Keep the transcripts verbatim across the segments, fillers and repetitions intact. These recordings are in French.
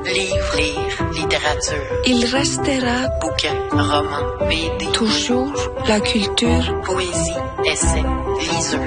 Livre, lire, littérature. Il restera Bouquin, roman, B D. toujours la culture. Poésie, essai, liseux.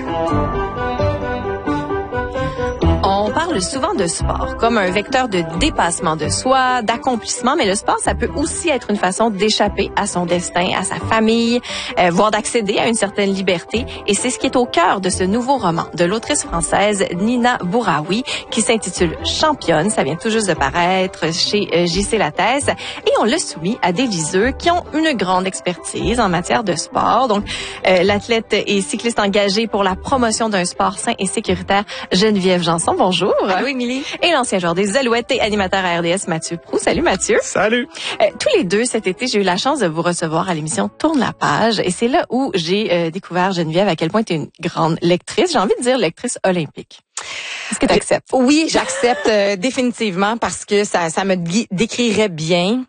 On parle souvent de sport comme un vecteur de dépassement de soi, d'accomplissement, mais le sport, ça peut aussi être une façon d'échapper à son destin, à sa famille, euh, voire d'accéder à une certaine liberté. Et c'est ce qui est au cœur de ce nouveau roman de l'autrice française Nina Bouraoui, qui s'intitule Championne. Ça vient tout juste de paraître chez euh, J C Lattès. Et on l'a soumis à des liseux qui ont une grande expertise en matière de sport. Donc, euh, l'athlète et cycliste engagée pour la promotion d'un sport sain et sécuritaire, Geneviève Janson. Bonjour. Allô, Émilie. Et l'ancien joueur des Alouettes et animateur à R D S, Mathieu Proulx. Salut, Mathieu. Salut. Euh, tous les deux, cet été, j'ai eu la chance de vous recevoir à l'émission Tourne la page. Et c'est là où j'ai euh, découvert, Geneviève, à quel point tu es une grande lectrice. J'ai envie de dire lectrice olympique. Est-ce que tu acceptes? Oui, j'accepte euh, définitivement parce que ça, ça me gui- décrirait bien.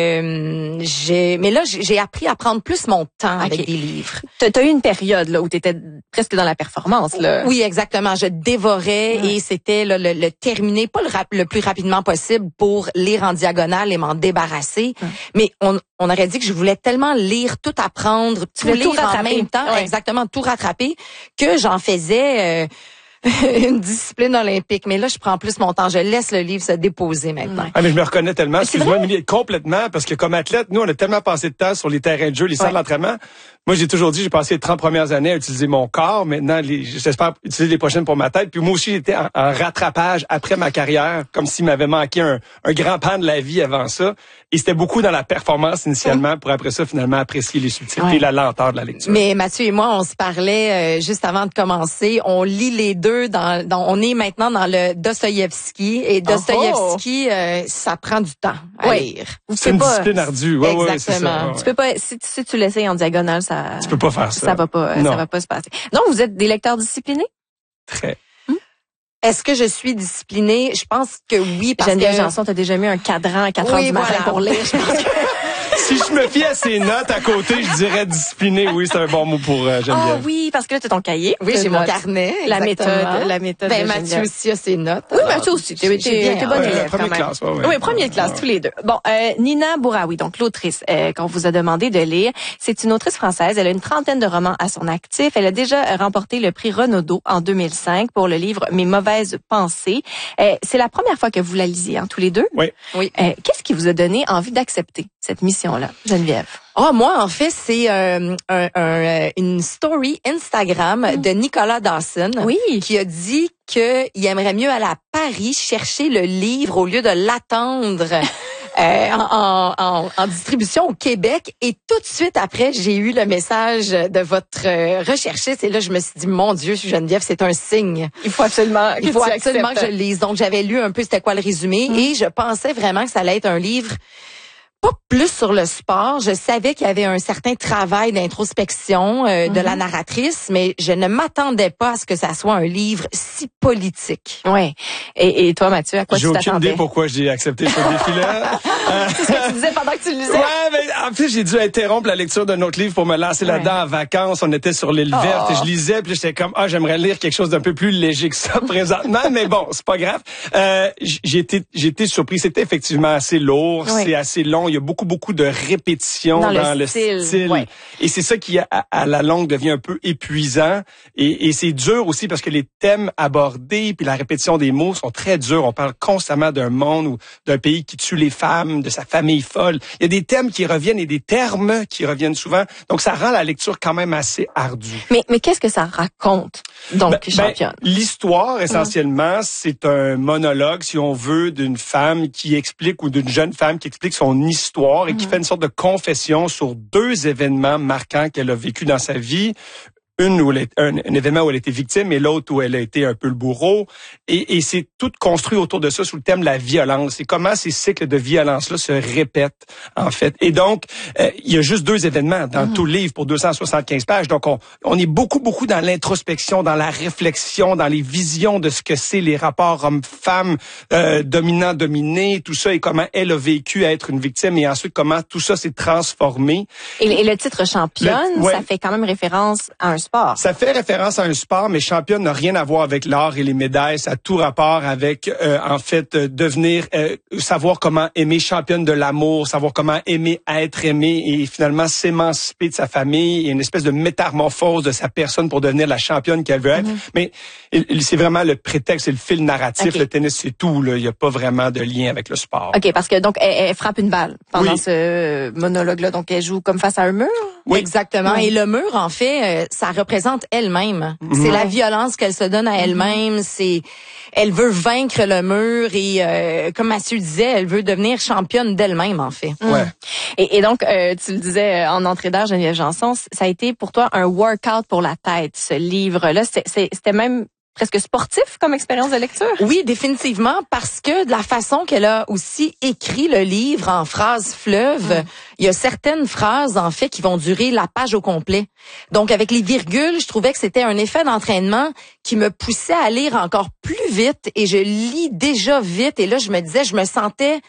Euh, j'ai, mais là, j'ai j'ai appris à prendre plus mon temps Okay. avec des livres. T'as, t'as eu une période là où t'étais presque dans la performance là. Oui, exactement. Je dévorais Ouais. et c'était là, le, le terminer, pas le, rap- le plus rapidement possible pour lire en diagonale et m'en débarrasser. Ouais. Mais on, on aurait dit que je voulais tellement lire, tout apprendre, Tu voulais lire tout en rattraper. même temps, Ouais. exactement, tout rattraper, que j'en faisais... Euh, une discipline olympique, mais là je prends plus mon temps, je laisse le livre se déposer maintenant. Ouais. Ah, mais je me reconnais tellement. C'est Excuse-moi, vrai? Émilie, complètement, parce que comme athlète, nous, on a tellement passé de temps sur les terrains de jeu, les salles Ouais. d'entraînement. Moi, j'ai toujours dit, j'ai passé les trente premières années à utiliser mon corps. Maintenant, les, j'espère utiliser les prochaines pour ma tête. Puis moi aussi, j'étais en, en rattrapage après ma carrière, comme s'il m'avait manqué un, un grand pan de la vie avant ça. Et c'était beaucoup dans la performance initialement, pour après ça, finalement, apprécier les subtilités Ouais. et la lenteur de la lecture. Mais Mathieu et moi, on se parlait euh, juste avant de commencer. On lit les deux. Dans, dans on est maintenant dans le Dostoïevski et Dostoïevski, euh, ça prend du temps à Ouais. lire. C'est une pas- discipline ardue. Ouais, ouais, c'est ça. Exactement. Ouais, Tu ouais. peux pas, si, si tu l'essayes en diagonale, ça. Tu peux pas faire ça. Ça va pas, Non. ça va pas se passer. Donc, vous êtes des lecteurs disciplinés? Très. Est-ce que je suis disciplinée? Je pense que oui, parce Geneviève que... Janson, t'as déjà mis un cadran à quatre heures Oui, du matin voilà. pour lire. Je pense que... Si je me fie à ces notes à côté, je dirais discipliné. Oui, c'est un bon mot pour euh, Ah Geneviève. oui, parce que là, t'as ton cahier. Oui, T'as j'ai mon notes. carnet. La exactement. méthode, la méthode Ben, de Mathieu Geneviève. aussi a ses notes. Oui, alors, Mathieu aussi. T'es, j'ai t'es, bien t'es bonne hâte. Ouais, élève quand première même. classe, ouais, ouais. Oui, première classe, Ouais. tous les deux. Bon, euh, Nina Bouraoui, donc l'autrice euh, qu'on vous a demandé de lire, c'est une autrice française. Elle a une trentaine de romans à son actif. Elle a déjà remporté le prix Renaudot en deux mille cinq pour le livre Mes mauvaises pensées. Euh, c'est la première fois que vous la lisiez, hein, tous les deux. Oui. Oui. Euh, qu'est-ce qui vous a donné envie d'accepter cette mission-là, Geneviève? Ah, moi, en fait, c'est euh, un, un, une story Instagram Mm. de Nicolas Dawson. Oui. Qui a dit qu'il aimerait mieux aller à Paris chercher le livre au lieu de l'attendre euh, en, en, en distribution au Québec. Et tout de suite après, j'ai eu le message de votre euh, recherchiste. Et là, je me suis dit, mon Dieu, Geneviève, c'est un signe. Il faut absolument Il faut absolument que je le lise. Donc, j'avais lu un peu c'était quoi le résumé. Mm. Et je pensais vraiment que ça allait être un livre pas plus sur le sport. Je savais qu'il y avait un certain travail d'introspection euh, de Mhm. la narratrice, mais je ne m'attendais pas à ce que ça soit un livre si politique. Oui. Et, et toi, Mathieu, à quoi J'ai tu aucune t'attendais? idée pourquoi j'ai accepté ce défi-là. Euh, C'est ce que tu disais pendant que tu le lisais. Ouais, mais en plus, j'ai dû interrompre la lecture d'un autre livre pour me lancer Ouais. là-dedans en vacances. On était sur l'île verte Oh. et je lisais, puis j'étais comme, ah, j'aimerais lire quelque chose d'un peu plus léger que ça présentement, mais bon, c'est pas grave. Euh, j'ai été, j'ai été surpris. C'était effectivement assez lourd, Ouais. c'est assez long. Il y a beaucoup, beaucoup de répétitions Dans dans, le le style, style. ouais. Et c'est ça qui, à, à la longue, devient un peu épuisant. Et, et c'est dur aussi parce que les thèmes abordés puis la répétition des mots sont très durs. On parle constamment d'un monde ou d'un pays qui tue les femmes, de sa famille folle. Il y a des thèmes qui reviennent et des termes qui reviennent souvent. Donc, ça rend la lecture quand même assez ardue. Mais, mais qu'est-ce que ça raconte, donc, Ben, ben, championne? l'histoire, essentiellement, c'est un monologue, si on veut, d'une femme qui explique ou d'une jeune femme qui explique son histoire et qui fait une sorte de confession sur deux événements marquants qu'elle a vécu dans sa vie. Une où elle est, un, un événement où elle a été victime et l'autre où elle a été un peu le bourreau. Et, et c'est tout construit autour de ça sous le thème de la violence. Et comment ces cycles de violence-là se répètent, en fait. Et donc, euh, il y a juste deux événements dans Mm-hmm. tout le livre pour deux cent soixante-quinze pages. Donc, on, on est beaucoup, beaucoup dans l'introspection, dans la réflexion, dans les visions de ce que c'est les rapports hommes-femmes, euh, dominant-dominé, tout ça, et comment elle a vécu à être une victime, et ensuite comment tout ça s'est transformé. Et, et le titre championne, Le- ouais. ça fait quand même référence à un sport. Ça fait référence à un sport, mais championne n'a rien à voir avec l'art et les médailles. Ça a tout rapport avec, euh, en fait, euh, devenir, euh, savoir comment aimer, championne de l'amour, savoir comment aimer être aimé et finalement s'émanciper de sa famille. Il y a une espèce de métamorphose de sa personne pour devenir la championne qu'elle veut être. Mm-hmm. Mais il, c'est vraiment le prétexte, c'est le fil narratif. Okay. Le tennis, c'est tout. Là. Il n'y a pas vraiment de lien avec le sport. OK, parce que donc elle, elle frappe une balle pendant oui. ce monologue-là. Donc elle joue comme face à un mur? Oui. Exactement. Oui. Et le mur, en fait, euh, ça représente elle-même. Mm-hmm. C'est la violence qu'elle se donne à elle-même. Mm-hmm. C'est, elle veut vaincre le mur et, euh, comme Mathieu disait, elle veut devenir championne d'elle-même, en fait. Ouais. Et, et donc, euh, tu le disais en entrée d'âge, Geneviève Janson, ça a été pour toi un workout pour la tête, ce livre-là. C'était, c'était même presque sportif comme expérience de lecture? Oui, définitivement, parce que de la façon qu'elle a aussi écrit le livre en phrases fleuves, mm. il y a certaines phrases, en fait, qui vont durer la page au complet. Donc, avec les virgules, je trouvais que c'était un effet d'entraînement qui me poussait à lire encore plus vite et je lis déjà vite. Et là, je me disais, je me sentais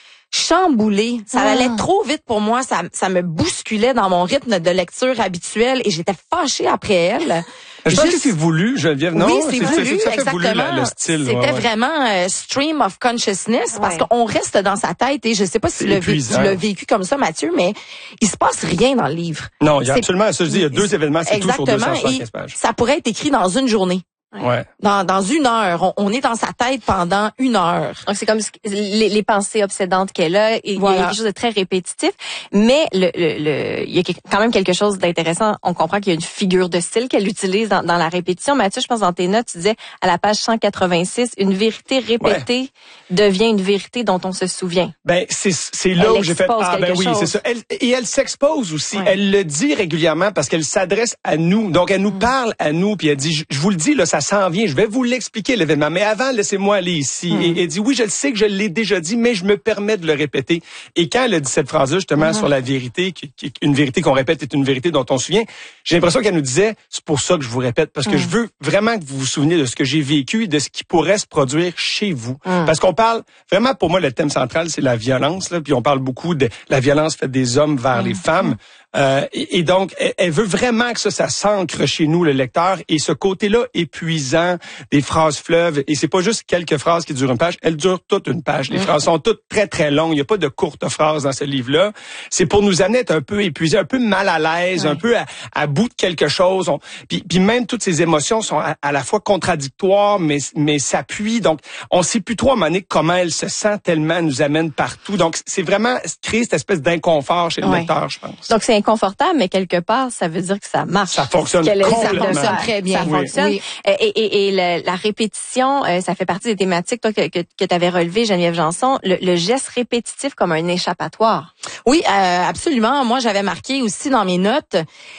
chamboulée. Ça ah. allait trop vite pour moi. Ça, ça me bousculait dans mon rythme de lecture habituel et j'étais fâchée après elle. Je pense Juste... que c'est voulu, Geneviève. Non, oui, c'est, c'est voulu, c'est, c'est exactement. Voulu, la, le style. C'était ouais, ouais. vraiment euh, stream of consciousness ouais. parce qu'on reste dans sa tête et je sais pas si tu l'as, vé- tu l'as vécu comme ça, Mathieu, mais il se passe rien dans le livre. Non, il y a c'est... absolument, ça je dis, il y a deux événements, c'est exactement, tout sur deux cent soixante-quinze pages. Ça pourrait être écrit dans une journée. Ouais. Dans, dans une heure. On, on est dans sa tête pendant une heure. Donc, c'est comme les, les pensées obsédantes qu'elle a. Et voilà. Il y a quelque chose de très répétitif. Mais le, le, le, il y a quand même quelque chose d'intéressant. On comprend qu'il y a une figure de style qu'elle utilise dans, dans la répétition. Mathieu, je pense dans tes notes, tu disais à la page cent quatre-vingt-six, une vérité répétée ouais. devient une vérité dont on se souvient. Ben, c'est, c'est là elle où j'ai fait, ah ben oui, chose. C'est ça. Elle, et elle s'expose aussi. Ouais. Elle le dit régulièrement parce qu'elle s'adresse à nous. Donc, elle nous mmh. parle à nous puis elle dit, je, je vous le dis, là, ça s'en vient. Je vais vous l'expliquer, l'événement. Mais avant, laissez-moi aller ici. Mm. Et elle dit, oui, je le sais que je l'ai déjà dit, mais je me permets de le répéter. Et quand elle a dit cette phrase-là, justement, mm. sur la vérité, qui, qui, une vérité qu'on répète est une vérité dont on se souvient, j'ai l'impression qu'elle nous disait, c'est pour ça que je vous répète, parce que mm. je veux vraiment que vous vous souveniez de ce que j'ai vécu et de ce qui pourrait se produire chez vous. Mm. Parce qu'on parle, vraiment, pour moi, le thème central, c'est la violence, là, puis on parle beaucoup de la violence faite des hommes vers mm. les femmes. Euh, et, et donc, elle, elle veut vraiment que ça, ça s'ancre chez nous, le lecteur, et ce côté-là épuisant des phrases fleuves, et c'est pas juste quelques phrases qui durent une page, elles durent toute une page. Les mmh. phrases sont toutes très, très longues. Il n'y a pas de courtes phrases dans ce livre-là. C'est pour nous amener à être un peu épuisés, un peu mal à l'aise, oui. un peu à, à bout de quelque chose. On, puis, puis même toutes ces émotions sont à, à la fois contradictoires, mais, mais s'appuient. Donc, on sait plus trop à un moment donné comment elle se sent tellement, elle nous amène partout. Donc, c'est vraiment créer cette espèce d'inconfort chez le oui. lecteur, je pense. Donc, c'est inconfortable, mais quelque part, ça veut dire que ça marche. Ça fonctionne complètement. Ça fonctionne très bien. Ça oui. fonctionne. Oui. Et, et, et la, la répétition, euh, ça fait partie des thématiques toi, que, que, que tu avais relevées, Geneviève Janson, le, le geste répétitif comme un échappatoire. Oui, euh, absolument. Moi, j'avais marqué aussi dans mes notes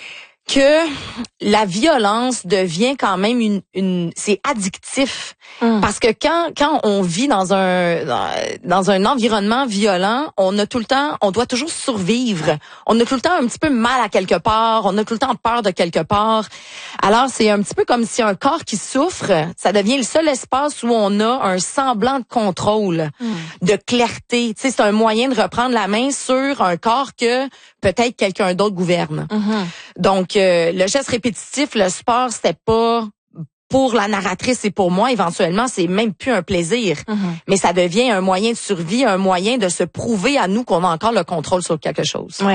que la violence devient quand même une, une c'est addictif mmh. parce que quand quand on vit dans un dans, dans un environnement violent, on a tout le temps, on doit toujours survivre. On a tout le temps un petit peu mal à quelque part, on a tout le temps peur de quelque part. Alors c'est un petit peu comme si un corps qui souffre, ça devient le seul espace où on a un semblant de contrôle, mmh. de clarté. Tu sais, c'est un moyen de reprendre la main sur un corps que peut-être quelqu'un d'autre gouverne. Mmh. Donc euh, le geste répétitif, le sport, c'était pas pour la narratrice et pour moi, éventuellement, c'est même plus un plaisir. Mm-hmm. Mais ça devient un moyen de survie, un moyen de se prouver à nous qu'on a encore le contrôle sur quelque chose. Ouais.